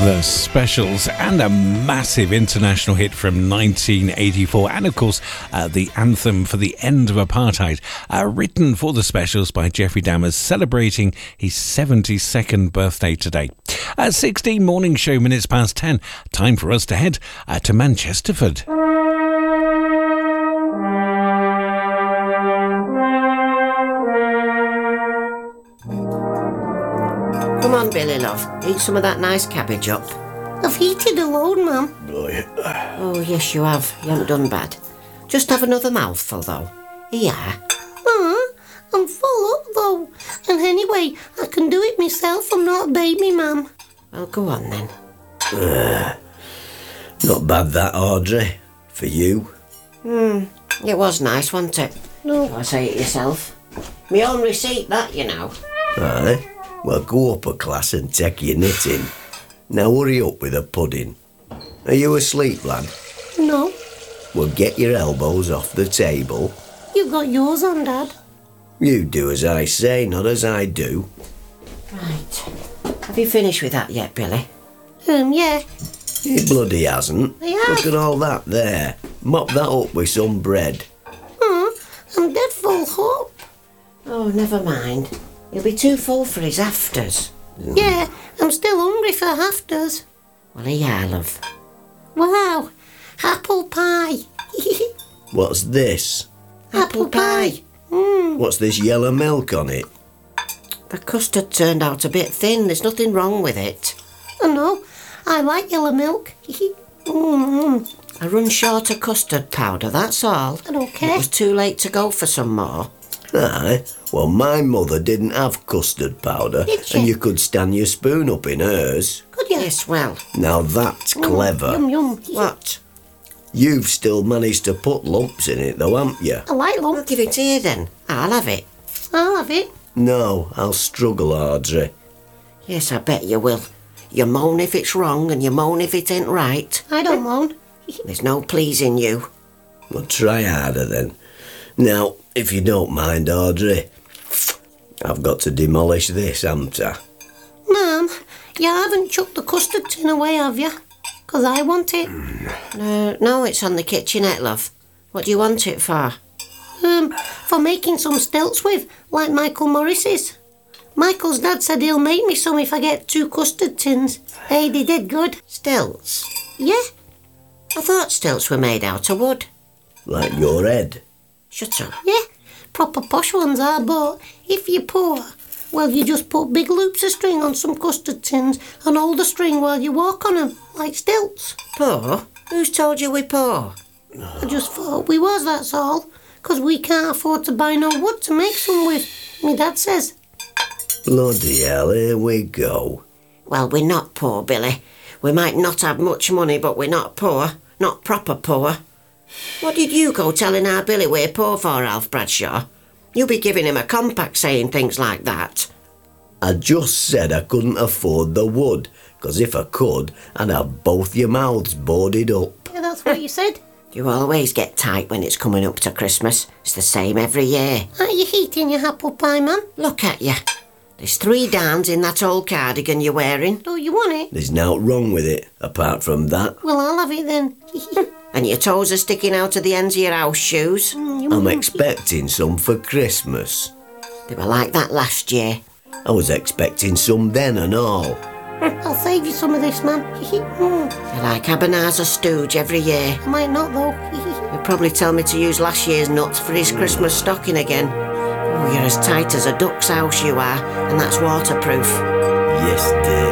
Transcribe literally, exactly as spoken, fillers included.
The Specials, and a massive international hit from nineteen eighty-four, and of course uh, the anthem for the end of apartheid, uh, written for The Specials by Jeffrey Dahmer, celebrating his seventy-second birthday today. Uh, sixteen morning show minutes past ten, time for us to head uh, to Manchesterford. Come on, Billy, love. Eat some of that nice cabbage up. I've eaten a load, Mum. Oh, yes, you have. You haven't done bad. Just have another mouthful, though. Yeah. Uh, I'm full up, though. And anyway, I can do it myself. I'm not a baby, Mum. Well, go on, then. Uh, not bad, that, Audrey. For you. Hmm. It was nice, wasn't it? No. I say it yourself. My own receipt, that, you know. Aye. Well, go up a class and take your knitting. Now hurry up with the pudding. Are you asleep, lad? No. Well, get your elbows off the table. You've got yours on, Dad. You do as I say, not as I do. Right. Have you finished with that yet, Billy? Um, yeah. He bloody hasn't. I have. Look at all that there. Mop that up with some bread. Uh, I'm dead full up. Oh, never mind. He'll be too full for his afters. Yeah, I'm still hungry for afters. Well, yeah, love. Wow, apple pie. What's this? Apple pie. Mm. What's this yellow milk on it? The custard turned out a bit thin. There's nothing wrong with it. I know, I like yellow milk. mm. I run short of custard powder, that's all. I don't care. It was too late to go for some more. Aye, well, my mother didn't have custard powder, Did she? and you could stand your spoon up in hers. Could you? Yes, well. Now that's clever. Yum, yum. What? You've still managed to put lumps in it, though, haven't you? I like I'll lump. give it here then. I'll have it. I'll have it. No, I'll struggle, Audrey. Yes, I bet you will. You moan if it's wrong and you moan if it ain't right. I don't moan. There's no pleasing you. Well, try harder then. Now, if you don't mind, Audrey, I've got to demolish this, haven't I? Mum, you haven't chucked the custard tin away, have you? 'Cause I want it. No, no, it's on the kitchenette, love. What do you want it for? Um, for making some stilts with, like Michael Morris's. Michael's dad said he'll make me some if I get two custard tins. Hey, they did good. Stilts? Yeah? I thought stilts were made out of wood. Like your head. Shut up. Yeah, proper posh ones are, but if you're poor, well, you just put big loops of string on some custard tins and hold the string while you walk on them, like stilts. Poor? Who's told you we're poor? I just thought we was, that's all, 'cause we can't afford to buy no wood to make some with, me dad says. Bloody hell, here we go. Well, we're not poor, Billy. We might not have much money, but we're not poor. Not proper poor. What did you go telling our Billy we're poor for, Alf Bradshaw? You be giving him a compact saying things like that. I just said I couldn't afford the wood, 'cause if I could, I'd have both your mouths boarded up. Yeah, that's what you said. You always get tight when it's coming up to Christmas. It's the same every year. Aren't you eating your apple pie, man? Look at you. There's three darns in that old cardigan you're wearing. Do you want it? There's nought wrong with it, apart from that. Well, I'll have it then. And your toes are sticking out of the ends of your house shoes. I'm expecting some for Christmas. They were like that last year. I was expecting some then and all. I'll save you some of this, man. Mm, You're like Ebenezer Stooge every year. I might not, though. You'll probably tell me to use last year's nuts for his Christmas stocking again. Oh, you're as tight as a duck's house, you are, and that's waterproof. Yes, dear.